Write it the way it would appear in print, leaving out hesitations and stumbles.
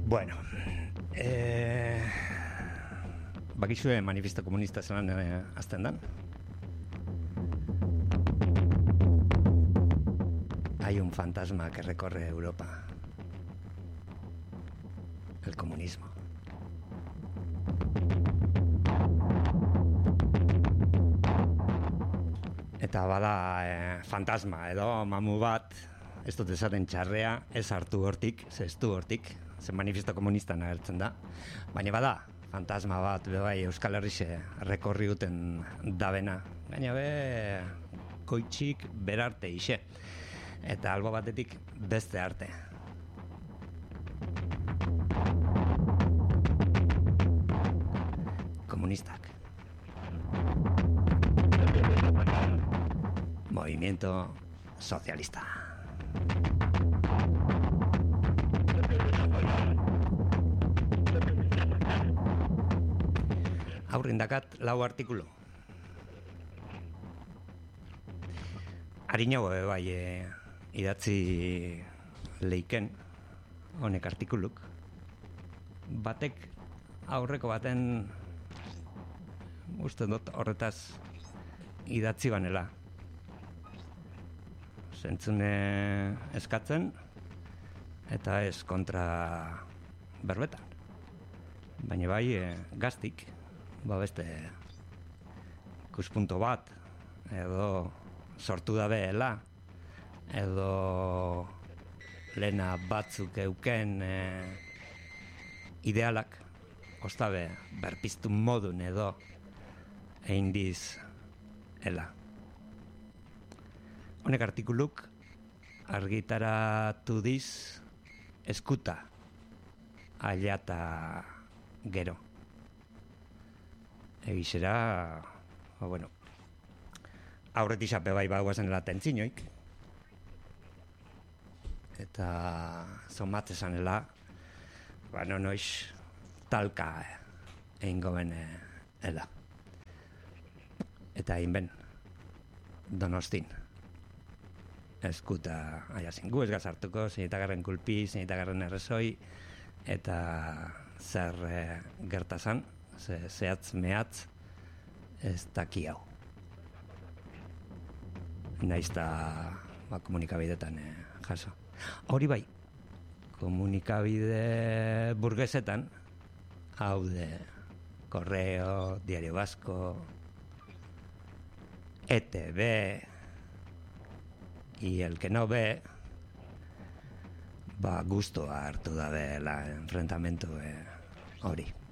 Bueno, bakizue manifesto komunista zelan azten dan? Hay un fantasma que recorre Europa. El comunismo. Eta bada fantasma edo mamu bat, ez dut esaten txarrea, ez hartu hortik, ez du hortik, zen manifesto komunistan agertzen da. Baina bada, fantasma bat, bai, Euskal Herrixe rekorri duten dabena. Gaina koitxik berarte ixe. Eta albo batetik beste arte. Komunistak. Movimiento socialista. Aurrindakat lau artikulu. Harinago bai idatzi leiken honek artikuluk. Batek aurreko baten uste dut horretaz idatzi banela. Zentzune eskatzen eta ez kontra berbetan. Baina bai gaztik, beste ikuspunto bat edo sortu dabeela edo lehena batzuk euken idealak ostabe berpiztu modun edo eindiz ela. Honek artikuluk argitaratu diz eskuta ailata gero. Egizera, aurretizape bai bagoazen latentziñoik eta zomatzezanela noiz talka egingo ben ela. Eta egin ben Donostin eskuta aiazin. Gu ez gazartuko, zein kulpi, zein errezoi, eta zer gertazan, zehatz mehatz ez daki hau. Naizta komunikabidetan jaso. Hori bai, komunikabide burgesetan, hau de Correo, Diario Vasco, ETV, y el que no ve, gustoa hartu dabe la enfrentamentu hori.